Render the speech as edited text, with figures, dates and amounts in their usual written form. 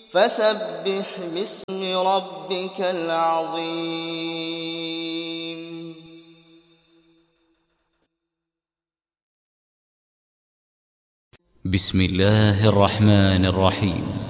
فسبح باسم ربك العظيم. بسم الله الرحمن الرحيم.